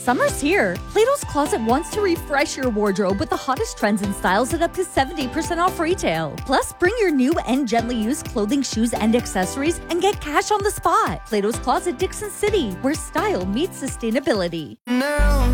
Summer's here. Plato's Closet wants to refresh your wardrobe with the hottest trends and styles at up to 70% off retail. Plus, bring your new and gently used clothing, shoes, and accessories and get cash on the spot. Plato's Closet, Dixon City, where style meets sustainability. Now